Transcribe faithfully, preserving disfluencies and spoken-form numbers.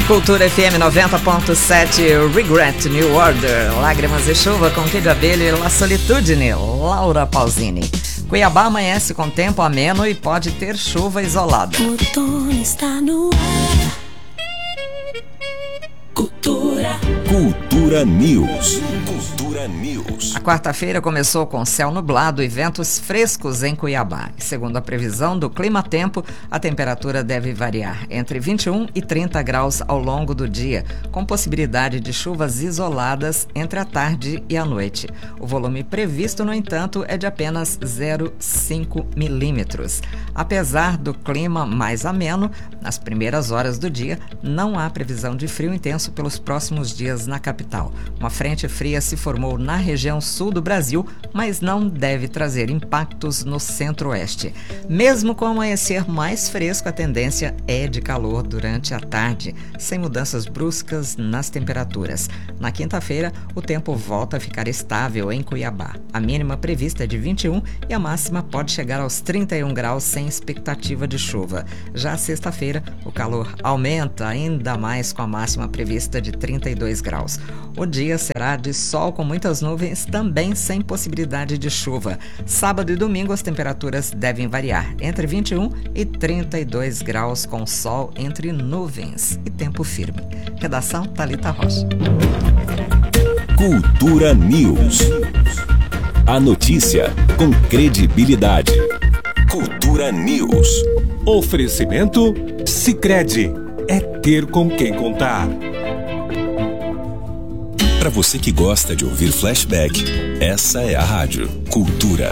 Cultura F M noventa ponto sete, Regret, New Order, Lágrimas e Chuva com Kid Abelha e La Solitudine, Laura Pausini. Cuiabá amanhece com tempo ameno e pode ter chuva isolada. O outono está no ar. Cultura. Cultura News. Cultura News. A quarta-feira começou com céu nublado e ventos frescos em Cuiabá. Segundo a previsão do Clima Tempo, a temperatura deve variar entre vinte e um e trinta graus ao longo do dia, com possibilidade de chuvas isoladas entre a tarde e a noite. O volume previsto, no entanto, é de apenas zero vírgula cinco milímetros. Apesar do clima mais ameno, nas primeiras horas do dia, não há previsão de frio intenso pelos próximos dias na capital. Uma frente fria se formou na região sul do Brasil, mas não deve trazer impactos no centro-oeste. Mesmo com o amanhecer mais fresco, a tendência é de calor durante a tarde, sem mudanças bruscas nas temperaturas. Na quinta-feira, o tempo volta a ficar estável em Cuiabá. A mínima prevista é de vinte e um e a máxima pode chegar aos trinta e um graus sem expectativa de chuva. Já sexta-feira, o calor aumenta ainda mais com a máxima prevista de trinta e dois graus. O dia será de sol com muitas nuvens, também sem possibilidade de chuva. Sábado e domingo as temperaturas devem variar entre vinte e um e trinta e dois graus, com sol entre nuvens e tempo firme. Redação Thalita Rocha. Cultura News. A notícia com credibilidade. Cultura News. Oferecimento Sicredi. É ter com quem contar. Para você que gosta de ouvir flashback, essa é a rádio Cultura.